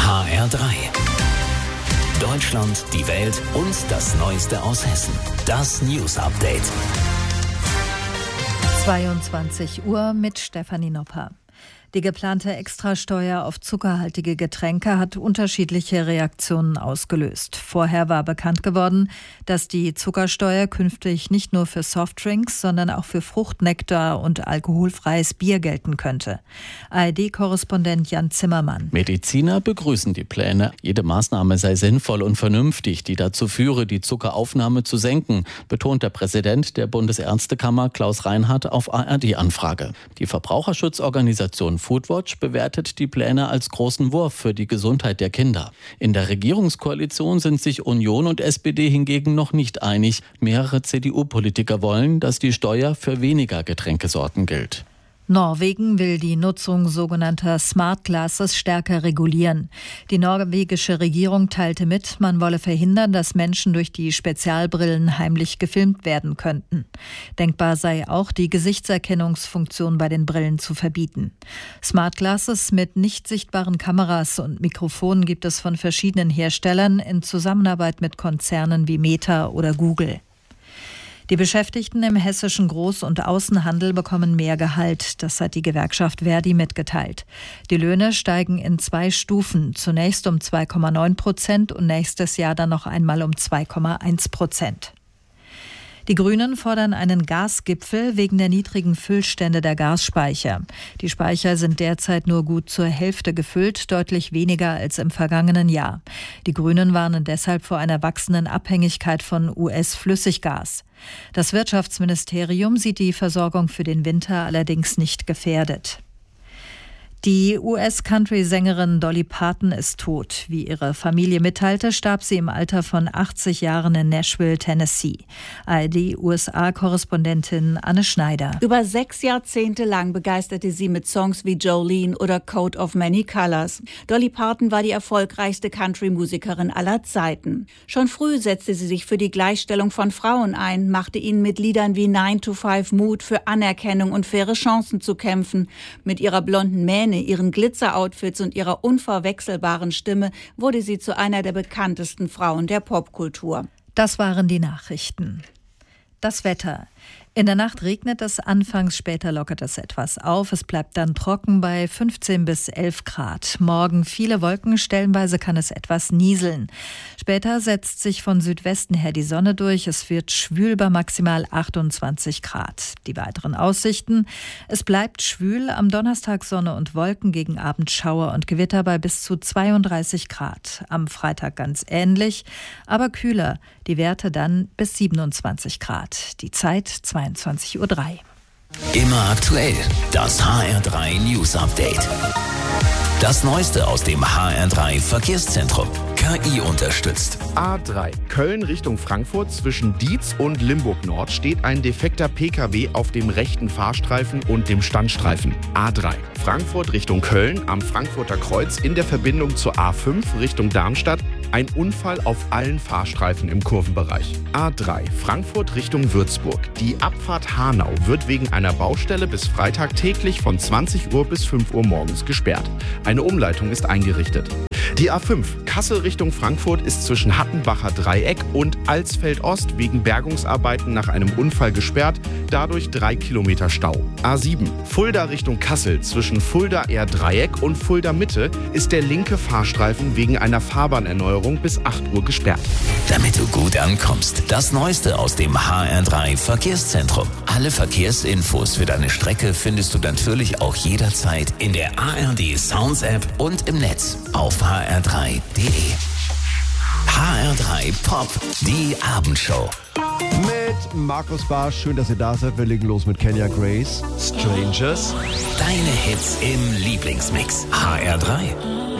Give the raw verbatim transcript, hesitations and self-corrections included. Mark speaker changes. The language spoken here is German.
Speaker 1: H R drei. Deutschland, die Welt und das Neueste aus Hessen. Das News Update.
Speaker 2: zweiundzwanzig Uhr mit Stefanie Nopper. Die geplante Extrasteuer auf zuckerhaltige Getränke hat unterschiedliche Reaktionen ausgelöst. Vorher war bekannt geworden, dass die Zuckersteuer künftig nicht nur für Softdrinks, sondern auch für Fruchtnektar und alkoholfreies Bier gelten könnte. A R D-Korrespondent Jan Zimmermann.
Speaker 3: Mediziner begrüßen die Pläne. Jede Maßnahme sei sinnvoll und vernünftig, die dazu führe, die Zuckeraufnahme zu senken, betont der Präsident der Bundesärztekammer Klaus Reinhardt auf A R D-Anfrage. Die Verbraucherschutzorganisation Foodwatch bewertet die Pläne als großen Wurf für die Gesundheit der Kinder. In der Regierungskoalition sind sich Union und S P D hingegen noch nicht einig. Mehrere C D U-Politiker wollen, dass die Steuer für weniger Getränkesorten gilt.
Speaker 2: Norwegen will die Nutzung sogenannter Smart Glasses stärker regulieren. Die norwegische Regierung teilte mit, man wolle verhindern, dass Menschen durch die Spezialbrillen heimlich gefilmt werden könnten. Denkbar sei auch, die Gesichtserkennungsfunktion bei den Brillen zu verbieten. Smart Glasses mit nicht sichtbaren Kameras und Mikrofonen gibt es von verschiedenen Herstellern in Zusammenarbeit mit Konzernen wie Meta oder Google. Die Beschäftigten im hessischen Groß- und Außenhandel bekommen mehr Gehalt. Das hat die Gewerkschaft Verdi mitgeteilt. Die Löhne steigen in zwei Stufen. Zunächst um zwei Komma neun Prozent und nächstes Jahr dann noch einmal um zwei Komma eins Prozent. Die Grünen fordern einen Gasgipfel wegen der niedrigen Füllstände der Gasspeicher. Die Speicher sind derzeit nur gut zur Hälfte gefüllt, deutlich weniger als im vergangenen Jahr. Die Grünen warnen deshalb vor einer wachsenden Abhängigkeit von U S-Flüssiggas. Das Wirtschaftsministerium sieht die Versorgung für den Winter allerdings nicht gefährdet. Die U S-Country-Sängerin Dolly Parton ist tot. Wie ihre Familie mitteilte, starb sie im Alter von achtzig Jahren in Nashville, Tennessee. A R D-U S A-Korrespondentin Anne Schneider.
Speaker 4: Über sechs Jahrzehnte lang begeisterte sie mit Songs wie Jolene oder Coat of Many Colors. Dolly Parton war die erfolgreichste Country-Musikerin aller Zeiten. Schon früh setzte sie sich für die Gleichstellung von Frauen ein, machte ihnen mit Liedern wie nine to five Mut für Anerkennung und faire Chancen zu kämpfen. Mit ihrer blonden Mähne, ihren Glitzer-Outfits und ihrer unverwechselbaren Stimme wurde sie zu einer der bekanntesten Frauen der Popkultur.
Speaker 2: Das waren die Nachrichten. Das Wetter. In der Nacht regnet es anfangs, später lockert es etwas auf. Es bleibt dann trocken bei fünfzehn bis elf Grad. Morgen viele Wolken, stellenweise kann es etwas nieseln. Später setzt sich von Südwesten her die Sonne durch. Es wird schwül bei maximal achtundzwanzig Grad. Die weiteren Aussichten. Es bleibt schwül, am Donnerstag Sonne und Wolken, gegen Abend Schauer und Gewitter bei bis zu zweiunddreißig Grad. Am Freitag ganz ähnlich, aber kühler. Die Werte dann bis siebenundzwanzig Grad. Die Zeit zweiundzwanzig Uhr drei.
Speaker 1: Immer aktuell. Das H R drei News Update. Das Neueste aus dem H R drei Verkehrszentrum. K I unterstützt.
Speaker 5: A drei. Köln Richtung Frankfurt zwischen Dietz und Limburg Nord steht ein defekter P K W auf dem rechten Fahrstreifen und dem Standstreifen. A drei. Frankfurt Richtung Köln am Frankfurter Kreuz in der Verbindung zur A fünf Richtung Darmstadt. Ein Unfall auf allen Fahrstreifen im Kurvenbereich. A drei. Frankfurt Richtung Würzburg. Die Abfahrt Hanau wird wegen einer Baustelle bis Freitag täglich von zwanzig Uhr bis fünf Uhr morgens gesperrt. Eine Umleitung ist eingerichtet. Die A fünf Kassel Richtung Frankfurt ist zwischen Hattenbacher Dreieck und Alsfeld Ost wegen Bergungsarbeiten nach einem Unfall gesperrt, dadurch drei Kilometer Stau. A sieben Fulda Richtung Kassel zwischen Fulda R Dreieck und Fulda Mitte ist der linke Fahrstreifen wegen einer Fahrbahnerneuerung bis acht Uhr gesperrt.
Speaker 1: Damit du gut ankommst, das Neueste aus dem H R drei Verkehrszentrum. Alle Verkehrsinfos für deine Strecke findest du natürlich auch jederzeit in der A R D Sounds App und im Netz auf h r drei punkt d e. H R drei Pop, die Abendshow.
Speaker 6: Mit Markus Barsch, schön, dass ihr da seid. Wir legen los mit Kenya Grace, Strangers.
Speaker 1: Deine Hits im Lieblingsmix. H R drei.